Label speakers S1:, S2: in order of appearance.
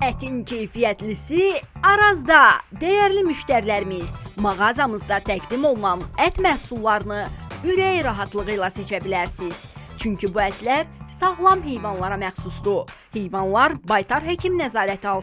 S1: Ətin keyfiyyətlisi Arazda. Dəyərli müştərilərimiz, mağazamızda təqdim olunan ət məhsullarını ürək rahatlığı ilə seçə bilərsiniz. Çünki bu ətlər sağlam heyvanlara məxsusdur. Heyvanlar baytar həkim nəzarəti altındadır.